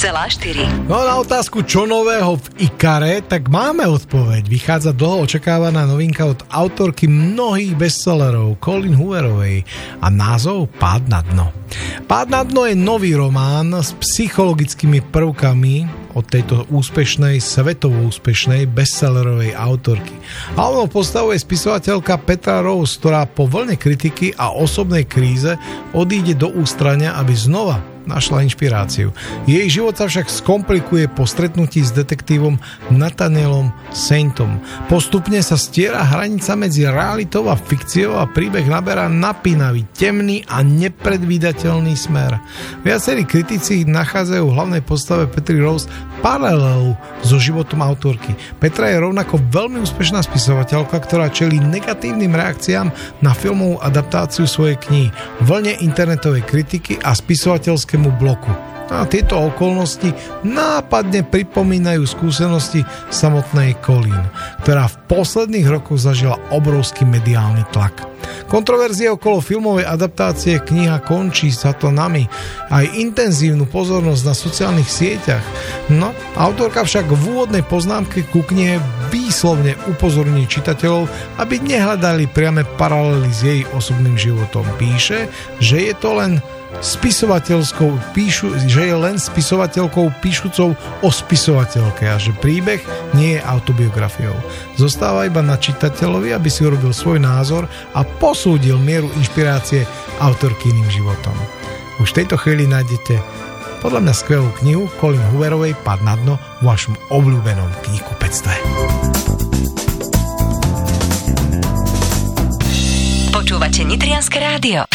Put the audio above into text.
No na otázku, čo nového v Ikare, tak máme odpoveď. Vychádza dlho očakávaná novinka od autorky mnohých bestsellerov Colleen Hooverovej a názov Pád na dno. Pád na dno je nový román s psychologickými prvkami od tejto úspešnej, svetovo úspešnej bestsellerovej autorky. Hlavnou postavou je spisovateľka Petra Rose, ktorá po vlne kritiky a osobnej kríze odíde do ústrania, aby znova našla inšpiráciu. Jej život sa však skomplikuje po stretnutí s detektívom Nathanielom Saintom. Postupne sa stiera hranica medzi realitou a fikciou a príbeh naberá napínavý, temný a nepredvídateľný smer. Viacerí kritici nachádzajú v hlavnej postave Petry Rose paralelu so životom autorky. Petra je rovnako veľmi úspešná spisovateľka, ktorá čelí negatívnym reakciám na filmovú adaptáciu svojej knihy, vlne internetovej kritiky a spisovateľskému bloku. A tieto okolnosti nápadne pripomínajú skúsenosti samotnej Colleen, ktorá v posledných rokoch zažila obrovský mediálny tlak. Kontroverzie okolo filmovej adaptácie kniha Končí sa to nami, aj intenzívnu pozornosť na sociálnych sieťach. No, autorka však v úvodnej poznámke ku knihe výslovne upozorní čitateľov, aby nehľadali priame paralely s jej osobným životom. Píše, že je len spisovateľkou píšucou o spisovateľke a že príbeh nie je autobiografiou. Zostáva iba na čitateľovi, aby si urobil svoj názor a posúdil mieru inšpirácie autorkyným životom. Už v tejto chvíli nájdete podľa mňa skvelú knihu Colleen Hooverovej Pád na dno v vašom obľúbenom knihkupectve. Počúvate Nitrianske rádio.